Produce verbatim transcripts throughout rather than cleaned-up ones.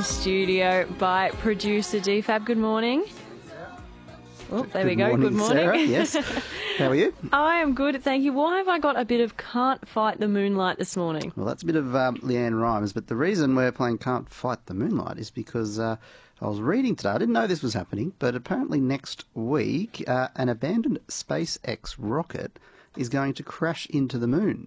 studio by producer D Fab. Good morning. Oh, there Good we go. morning, Good morning. Sarah. Yes. How are you? I am good, thank you. Why have I got a bit of Can't Fight the Moonlight this morning? Well, that's a bit of um, Leanne Rimes, but the reason we're playing Can't Fight the Moonlight is because uh, I was reading today, I didn't know this was happening, but apparently next week uh, an abandoned SpaceX rocket is going to crash into the moon.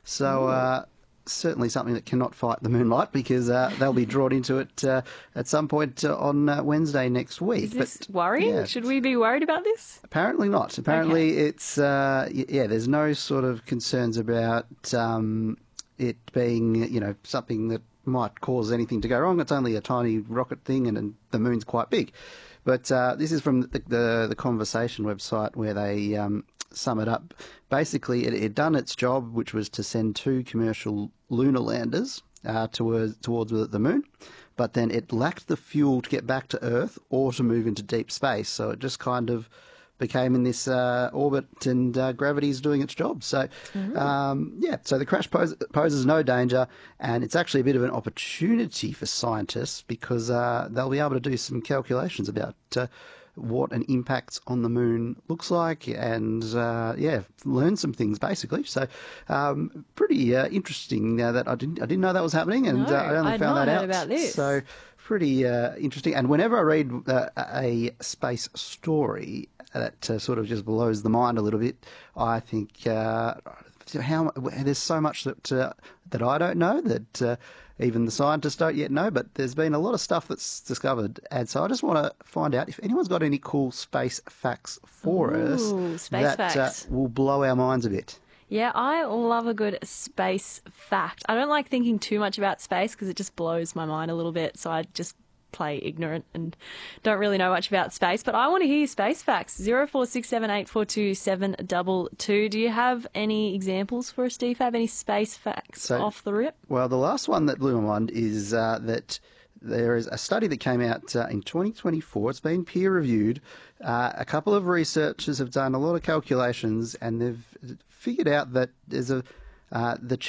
So uh, certainly something that cannot fight the moonlight, because uh, they'll be drawn into it uh, at some point uh, on uh, Wednesday next week. Is this but, worrying? yeah. Should we be worried about this? Apparently not. Apparently it's, uh, y- yeah, there's no sort of concerns about um, it being, you know, something that might cause anything to go wrong. It's only a tiny rocket thing, and, and the moon's quite big. But uh, this is from the, the, the Conversation website, where they um, sum it up. Basically, it had done its job, which was to send two commercial lunar landers uh, towards, towards the moon, but then it lacked the fuel to get back to Earth or to move into deep space. So it just kind of became in this uh, orbit, and uh, gravity's doing its job. So, Mm-hmm. um, yeah, so the crash pose, poses no danger, and it's actually a bit of an opportunity for scientists, because uh, they'll be able to do some calculations about uh, what an impact on the moon looks like, and uh, yeah, learn some things basically. So, um, pretty uh, interesting. Uh, that I didn't I didn't know that was happening, and No, uh, I only I'd found not that heard out. about this. So, pretty uh, interesting. And whenever I read uh, a space story that uh, sort of just blows the mind a little bit, I think uh, how there's so much that uh, that I don't know, that uh, even the scientists don't yet know. But there's been a lot of stuff that's discovered, and so I just want to find out if anyone's got any cool space facts for Ooh, us space that facts. Uh, will blow our minds a bit. Yeah, I love a good space fact. I don't like thinking too much about space because it just blows my mind a little bit, so I just play ignorant and don't really know much about space. But I want to hear your space facts. zero four six seven eight four two seven two two. Do you have any examples for us, D Fab? Any space facts So- off the rip? Well, the last one that blew my mind is uh, that there is a study that came out uh, in twenty twenty-four. It's been peer-reviewed. Uh, a couple of researchers have done a lot of calculations, and they've figured out that there's a uh, the